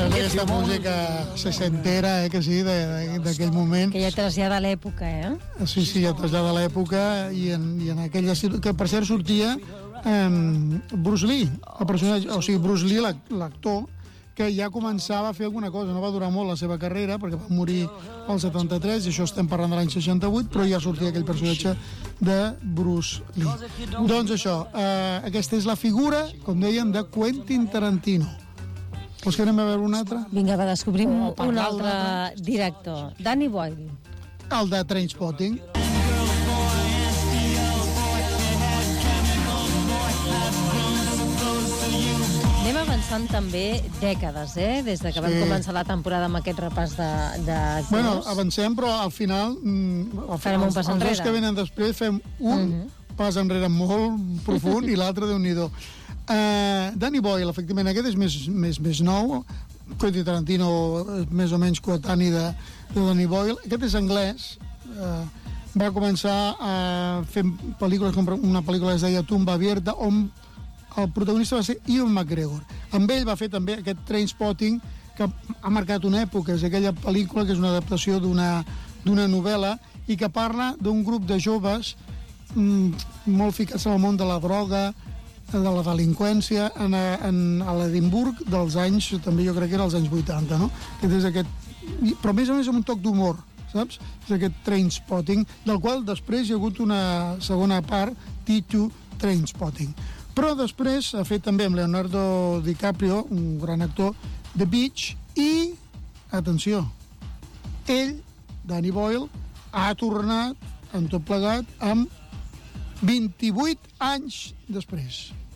aquesta música seixantera, que sí, d'aquell moment. Que ja trasllada l'època, Sí, ja trasllada l'època, i en aquella situació, que per cert sortia Bruce Lee, el personatge, o sigui, Bruce Lee, l'actor, que ja començava a fer alguna cosa. No va durar molt la seva carrera, perquè va morir al 73, i això estem parlant de l'any 68, però ja sortia aquell personatge de Bruce Lee. Doncs això, aquesta és la figura, com dèiem, de Quentin Tarantino. Vols que anem a veure una altra? Vinga, va, descobrim un altre director. Danny Boyle. El de Trainspotting. Anem avançant també dècades, des de que vam començar la temporada amb aquest repàs d'actors. Bueno, avancem, però al final farem un pas enrere. Els dos que venen després fem un pas enrere molt profund i l'altre déu-n'hi-do. Danny Boyle, efectivament, aquest és més nou. Quentin Tarantino és més o menys coetani de Danny Boyle. Aquest és anglès. Va començar a fer pel·lícules, com una pel·lícula que es deia Tumba Abierta, on el protagonista va ser Ewan McGregor. Amb ell va fer també aquest Trainspotting, que ha marcat una època. És aquella pel·lícula que és una adaptació d'una novel·la i que parla d'un grup de joves molt ficats en el món de la droga, de la delinqüència, a l'Edimburg dels anys, també jo crec que era els anys 80, no? Però a més amb un toc d'humor, saps? És aquest Trainspotting, del qual després hi ha hagut una segona part, T2 Trainspotting. Però després ha fet també amb Leonardo DiCaprio, un gran actor, The Beach, i, atenció, ell, Danny Boyle, ha tornat en tot plegat amb 28 anys després.